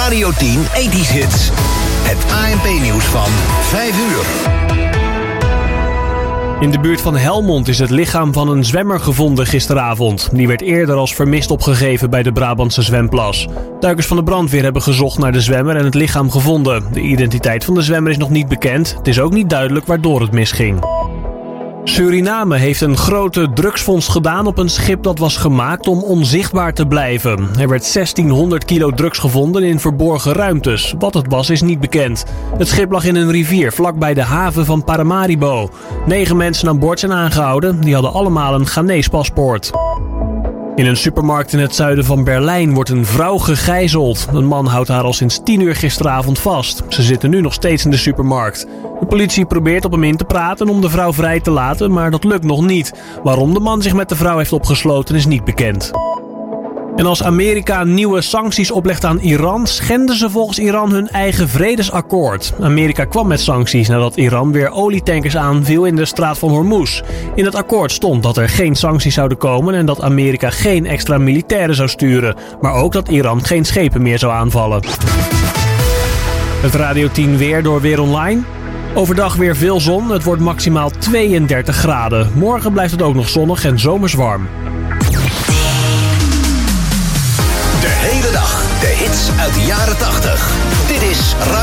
Radio 10 80's Hits. Het ANP-nieuws van 5 uur. In de buurt van Helmond is het lichaam van een zwemmer gevonden gisteravond. Die werd eerder als vermist opgegeven bij de Brabantse zwemplas. Duikers van de brandweer hebben gezocht naar de zwemmer en het lichaam gevonden. De identiteit van de zwemmer is nog niet bekend. Het is ook niet duidelijk waardoor het misging. Suriname heeft een grote drugsfonds gedaan op een schip dat was gemaakt om onzichtbaar te blijven. Er werd 1600 kilo drugs gevonden in verborgen ruimtes. Wat het was is niet bekend. Het schip lag in een rivier vlakbij de haven van Paramaribo. 9 mensen aan boord zijn aangehouden. Die hadden allemaal een Ghanese paspoort. In een supermarkt in het zuiden van Berlijn wordt een vrouw gegijzeld. Een man houdt haar al sinds 10 uur gisteravond vast. Ze zitten nu nog steeds in de supermarkt. De politie probeert op hem in te praten om de vrouw vrij te laten, maar dat lukt nog niet. Waarom de man zich met de vrouw heeft opgesloten is niet bekend. En als Amerika nieuwe sancties oplegt aan Iran, schenden ze volgens Iran hun eigen vredesakkoord. Amerika kwam met sancties nadat Iran weer olietankers aanviel in de straat van Hormuz. In het akkoord stond dat er geen sancties zouden komen en dat Amerika geen extra militairen zou sturen. Maar ook dat Iran geen schepen meer zou aanvallen. Het Radio 10 weer door Weer Online. Overdag weer veel zon, het wordt maximaal 32 graden. Morgen blijft het ook nog zonnig en zomers warm. De hele dag de hits uit de jaren 80. Dit is Radio